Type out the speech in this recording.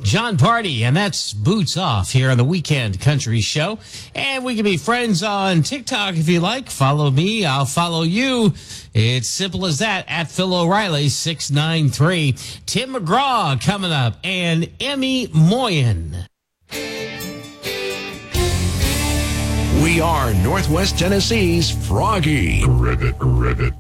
John Party, and that's Boots Off here on the Weekend Country Show. And we can be friends on TikTok if you like. Follow me, I'll follow you. It's simple as that, at Phil O'Reilly 693. Tim McGraw coming up, and Emmy Moyen. We are Northwest Tennessee's Froggy. Ribbit.